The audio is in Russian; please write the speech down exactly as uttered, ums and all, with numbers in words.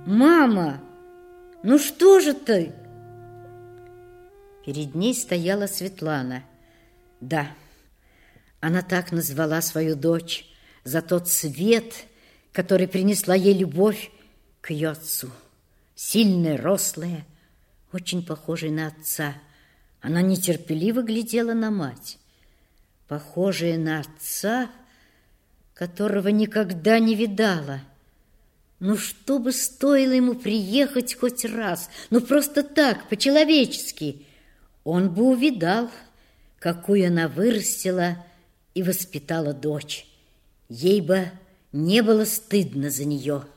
Мама, ну что же ты? Перед ней стояла Светлана. Да, она так назвала свою дочь за тот свет, который принесла ей любовь к ее отцу. Сильная, рослая, очень похожая на отца. Она нетерпеливо глядела на мать, похожая на отца, которого никогда не видала. Ну, что бы стоило ему приехать хоть раз, ну, просто так, по-человечески, он бы увидал, какую она вырастила и воспитала дочь. Ей бы не было стыдно за нее.